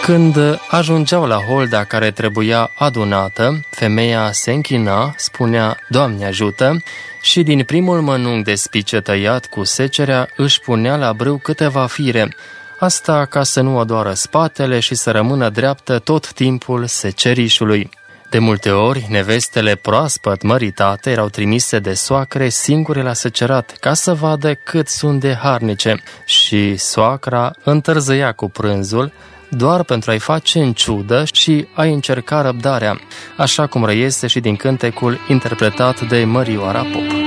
Când ajungeau la holda care trebuia adunată, femeia se închina, spunea Doamne ajută, și din primul mănunchi de spice tăiat cu secerea își punea la brâu câteva fire, asta ca să nu o doară spatele și să rămână dreaptă tot timpul secerișului. De multe ori, nevestele proaspăt măritate erau trimise de soacre singure la secerat, ca să vadă cât sunt de harnice, și soacra întârzăia cu prânzul, doar pentru a-i face în ciudă și a-i încerca răbdarea, așa cum reiese și din cântecul interpretat de Mărioara Pop.